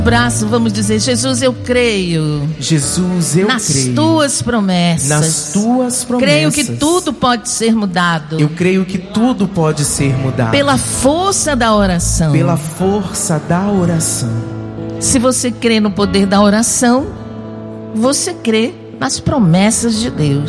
Braço, vamos dizer: Jesus, eu creio. Jesus, eu nas creio. tuas promessas. Nas tuas promessas. Creio que tudo pode ser mudado. Eu creio que tudo pode ser mudado. Pela força da oração. Pela força da oração. Se você crê no poder da oração, você crê nas promessas de Deus.